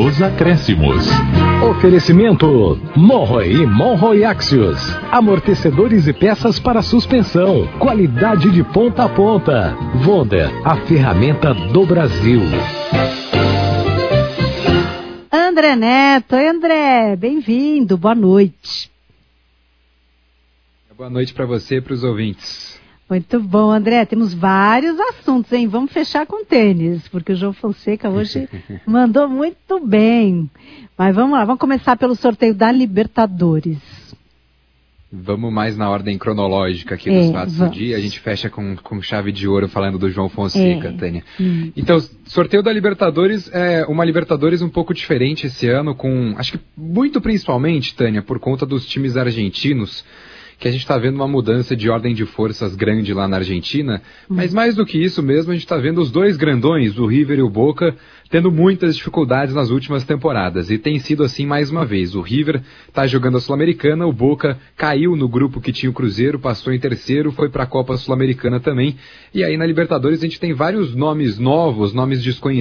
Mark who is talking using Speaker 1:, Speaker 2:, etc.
Speaker 1: nos acréscimos.
Speaker 2: Oferecimento Monroe e Monroe Axios. Amortecedores e peças para suspensão. Qualidade de ponta a ponta. Wonder, a ferramenta do Brasil.
Speaker 3: André Neto. Oi, André. Bem-vindo. Boa noite.
Speaker 4: Boa noite para você e para os ouvintes.
Speaker 3: Muito bom, André. Temos vários assuntos, hein? Vamos fechar com tênis, porque o João Fonseca hoje mandou muito bem. Mas vamos lá, vamos começar pelo sorteio da Libertadores.
Speaker 4: Vamos mais na ordem cronológica aqui dos fatos do dia. A gente fecha com chave de ouro falando do João Fonseca, Tânia. Então, sorteio da Libertadores é uma Libertadores um pouco diferente esse ano, acho que muito principalmente, Tânia, por conta dos times argentinos, que a gente está vendo uma mudança de ordem de forças grande lá na Argentina, mas mais do que isso mesmo, a gente está vendo os dois grandões, o River e o Boca, tendo muitas dificuldades nas últimas temporadas, e tem sido assim mais uma vez. O River está jogando a Sul-Americana, o Boca caiu no grupo que tinha o Cruzeiro, passou em terceiro, foi para a Copa Sul-Americana também, e aí na Libertadores a gente tem vários nomes novos, nomes desconhecidos,